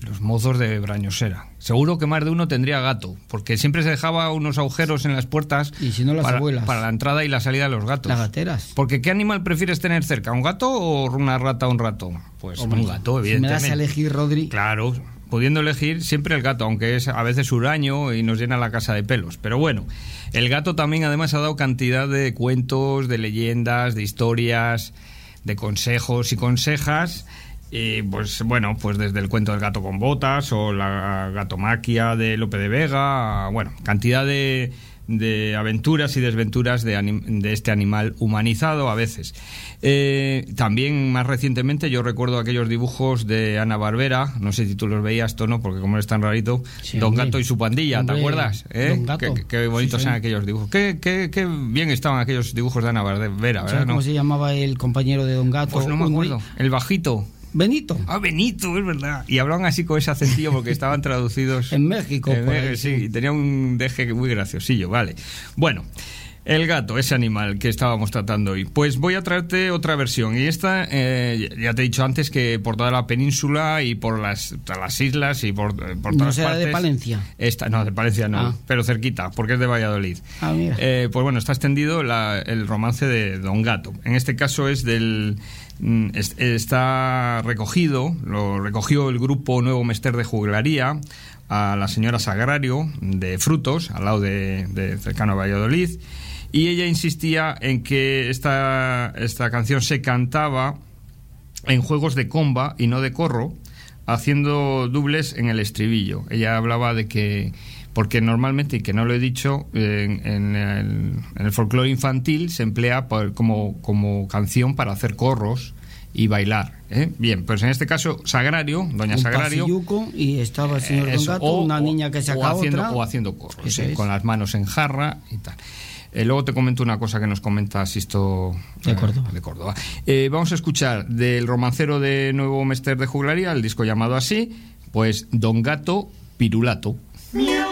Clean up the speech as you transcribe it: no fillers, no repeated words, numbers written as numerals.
los mozos de Brañosera. Seguro que más de uno tendría gato, porque siempre se dejaba unos agujeros en las puertas y si no, las abuelas, para la entrada y la salida de los gatos. Las gateras. Porque ¿qué animal prefieres tener cerca? ¿Un gato o una rata o un ratón? Pues hombre, un gato, evidentemente. Si me das a elegir, Rodri. Claro, pudiendo elegir siempre el gato, aunque es a veces huraño y nos llena la casa de pelos. Pero bueno, el gato también además ha dado cantidad de cuentos, de leyendas, de historias, de consejos y consejas. Y pues bueno, pues desde el cuento del gato con botas o la gatomaquia de Lope de Vega, bueno, cantidad de aventuras y desventuras de este animal humanizado a veces. También más recientemente yo recuerdo aquellos dibujos de Hanna-Barbera, no sé si tú los veías, Tono, porque como es tan rarito, sí, Don Gato y su pandilla, hombre, ¿te acuerdas? Don Gato. Qué bonitos eran aquellos dibujos. Qué bien estaban aquellos dibujos de Hanna-Barbera, ¿verdad? ¿Cómo se llamaba el compañero de Don Gato? Pues no me acuerdo. El bajito. Benito. Ah, Benito, es verdad. Y hablaban así con ese acentillo porque estaban traducidos en México. Sí, y tenía un deje muy graciosillo, vale. Bueno, el gato, ese animal que estábamos tratando hoy. Pues voy a traerte otra versión. Y esta, ya te he dicho antes que por toda la península y por las islas y por todas partes. ¿No de Palencia? No, de Palencia no, pero cerquita, porque es de Valladolid. Ah, mira. Pues bueno, está extendido el romance de Don Gato. En este caso es está lo recogió el grupo Nuevo Mester de Juglaría a la señora Sagrario de Frutos, al lado de cercano a Valladolid, y ella insistía en que esta canción se cantaba en juegos de comba y no de corro, haciendo dobles en el estribillo. Ella hablaba de que, porque normalmente, y que no lo he dicho, en el folclore infantil se emplea como canción para hacer corros y bailar, ¿eh? Bien, pues en este caso Sagrario, doña Sagrario, y estaba el señor Don Gato, una niña que saca otra, o haciendo corros, con las manos en jarra y tal. Luego te comento una cosa que nos comenta Sisto de Córdoba. Vamos a escuchar del romancero de Nuevo Mester de Juglaría, el disco llamado así, pues Don Gato Pirulato. Miau.